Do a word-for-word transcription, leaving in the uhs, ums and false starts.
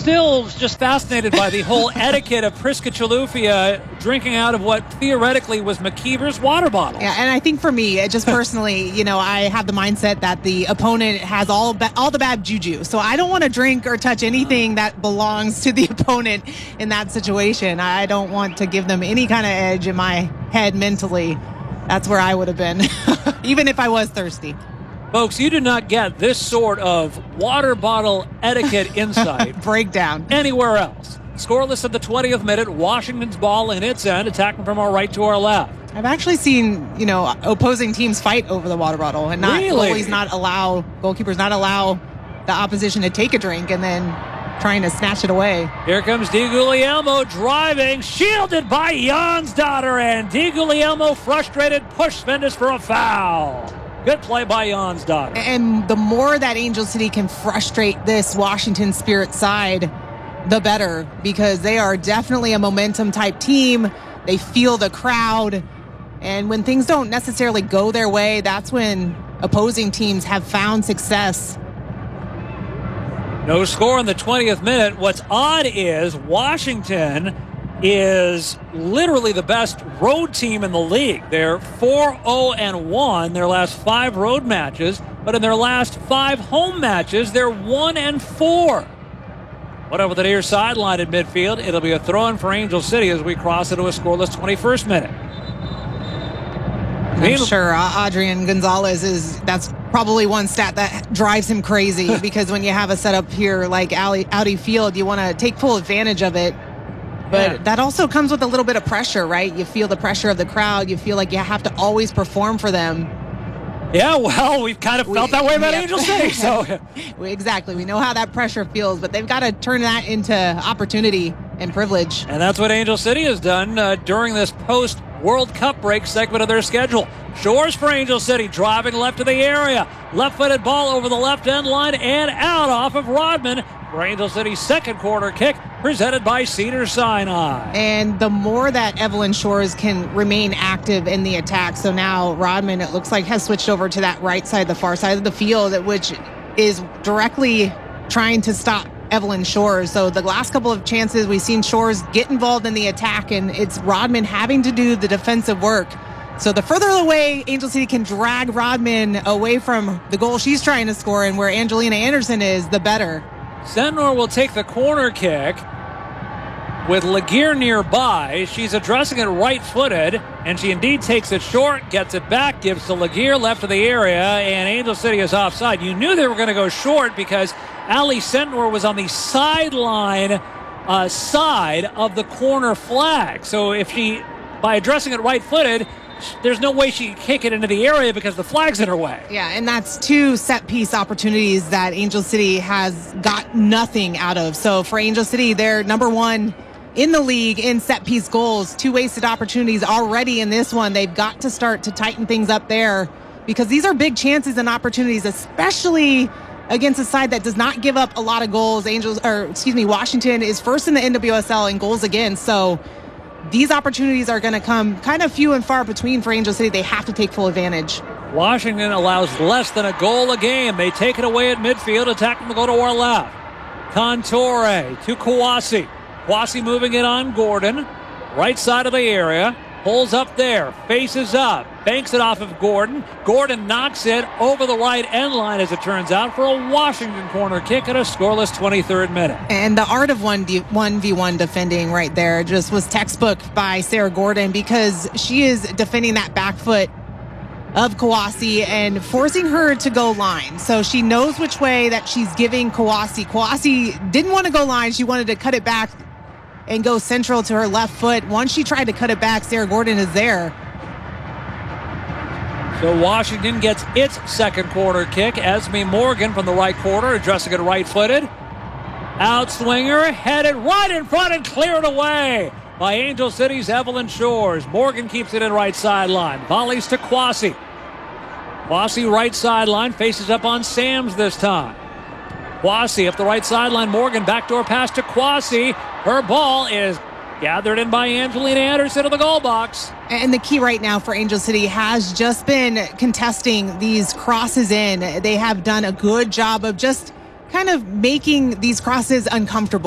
still just fascinated by the whole etiquette of Priska Chilufya drinking out of what theoretically was McKeever's water bottle. Yeah, and I think for me, it just personally, you know, I have the mindset that the opponent has all ba- all the bad juju. So I don't want to drink or touch anything that belongs to the opponent in that situation. I don't want to give them any kind of edge in my head mentally. That's where I would have been, even if I was thirsty. Folks, you do not get this sort of water bottle etiquette insight breakdown anywhere else. Scoreless at the twentieth minute. Washington's ball in its end, attacking from our right to our left. I've actually seen, you know, opposing teams fight over the water bottle and not really? goalies not allow, goalkeepers not allow the opposition to take a drink and then trying to snatch it away. Here comes DiGuglielmo driving, shielded by Jonsdottir, and DiGuglielmo frustrated, pushed Svendas for a foul. Good play by Jonsdottir. And the more that Angel City can frustrate this Washington Spirit side, the better, because they are definitely a momentum type team. They feel the crowd. And when things don't necessarily go their way, that's when opposing teams have found success. No score in the twentieth minute. What's odd is Washington is literally the best road team in the league. They're four oh and one their last five road matches, but in their last five home matches, they're one and four. What over the near sideline at midfield? It'll be a throw-in for Angel City as we cross into a scoreless twenty-first minute. I'm sure uh, Adrian Gonzalez is, that's probably one stat that drives him crazy because when you have a setup here like Audi, Audi Field, you want to take full advantage of it. But yeah. That also comes with a little bit of pressure, right? You feel the pressure of the crowd. You feel like you have to always perform for them. Yeah, well, we've kind of felt we, that way about yeah. Angel City. So. we, exactly. We know how that pressure feels, but they've got to turn that into opportunity and privilege. And that's what Angel City has done uh, during this post-World Cup break segment of their schedule. Shores for Angel City, driving left of the area. Left-footed ball over the left end line and out off of Rodman. For Angel City's second quarter kick, presented by Cedars-Sinai. And the more that Evelyn Shores can remain active in the attack, so now Rodman, it looks like, has switched over to that right side, the far side of the field, which is directly trying to stop Evelyn Shores. So the last couple of chances, we've seen Shores get involved in the attack, and it's Rodman having to do the defensive work. So the further away Angel City can drag Rodman away from the goal she's trying to score and where Angelina Anderson is, the better. Sentnor will take the corner kick with Laguerre nearby. She's addressing it right-footed, and she indeed takes it short, gets it back, gives to Laguerre left of the area, and Angel City is offside. You knew they were going to go short because Ali Sentnor was on the sideline uh, side of the corner flag. So if she, by addressing it right-footed, there's no way she can kick it into the area because the flag's in her way. Yeah, and that's two set-piece opportunities that Angel City has got nothing out of. So for Angel City, they're number one in the league in set-piece goals. Two wasted opportunities already in this one. They've got to start to tighten things up there because these are big chances and opportunities, especially against a side that does not give up a lot of goals. Angels, or excuse me, Washington is first in the N W S L in goals against. So these opportunities are going to come kind of few and far between for Angel City. They have to take full advantage. Washington allows less than a goal a game. They take it away at midfield, attacking the goal to our left. Contore to Kouassi. Kouassi moving it on Gordon. Right side of the area. Pulls up there. Faces up. Banks it off of Gordon. Gordon knocks it over the right end line, as it turns out, for a Washington corner kick at a scoreless twenty-third minute. And the art of one v one defending right there just was textbook by Sarah Gordon because she is defending that back foot of Kouassi and forcing her to go line. So she knows which way that she's giving Kouassi. Kouassi didn't want to go line. She wanted to cut it back and go central to her left foot. Once she tried to cut it back, Sarah Gordon is there. So Washington gets its second quarter kick. Esme Morgan from the right corner, addressing it right-footed. Outswinger, headed right in front and cleared away by Angel City's Evelyn Shores. Morgan keeps it in right sideline. Volleys to Kouassi. Kouassi right sideline, faces up on Sams this time. Kouassi up the right sideline. Morgan backdoor pass to Kouassi. Her ball is gathered in by Angelina Anderson of the goal box. And the key right now for Angel City has just been contesting these crosses in. They have done a good job of just kind of making these crosses uncomfortable.